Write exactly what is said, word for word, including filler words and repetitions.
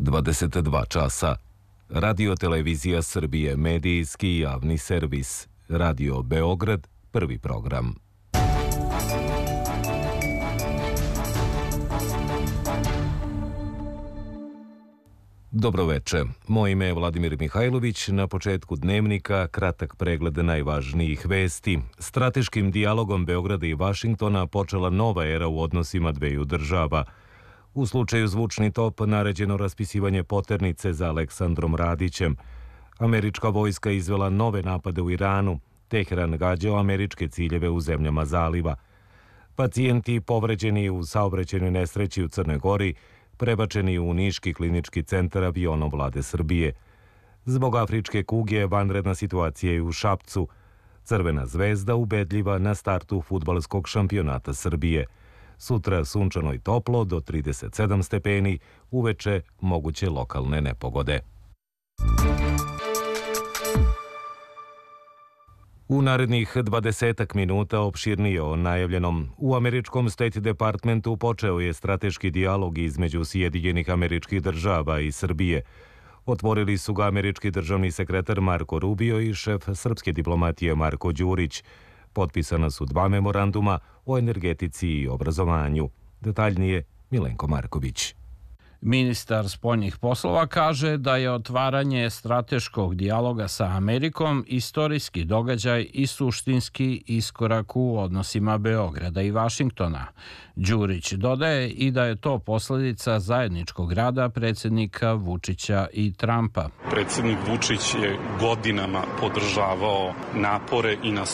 dvadeset dva časa. Radio Televizija Srbije, medijski i javni servis. Radio Beograd, prvi program. Dobroveče. Moje ime je Vladimir Mihajlović. Na početku dnevnika kratak pregled najvažnijih vesti. Strateškim dijalogom Beograda i Vašingtona počela nova era u odnosima dveju država. U slučaju Zvučni top naređeno raspisivanje poternice za Aleksandrom Radićem. Američka vojska izvela nove napade u Iranu. Teheran gađao američke ciljeve u zemljama zaliva. Pacijenti povređeni u saobraćajnoj nesreći u Crnoj Gori prebačeni u Niški klinički centar avionom Vlade Srbije. Zbog afričke kuge vanredna situacija je u Šapcu. Crvena zvezda ubedljiva na startu fudbalskog šampionata Srbije. Sutra sunčano i toplo do trideset sedam stepeni, uveče moguće lokalne nepogode. U narednih dvadesetak minuta opširnije o najavljenom. U američkom State Departmentu počeo je strateški dijalog između Sjedinjenih Američkih Država i Srbije. Otvorili su ga američki državni sekretar Marko Rubio i šef srpske diplomatije Marko Đurić. Potpisana su dva memoranduma o energetici i obrazovanju. Detaljnije Milenko Marković. Ministar spoljnih poslova kaže da je otvaranje strateškog dijaloga sa Amerikom istorijski događaj i suštinski iskorak u odnosima Beograda i Vašingtona. Đurić dodaje i da je to posledica zajedničkog rada predsjednika Vučića i Trumpa. Predsjednik Vučić je godinama podržavao napore i nastojanja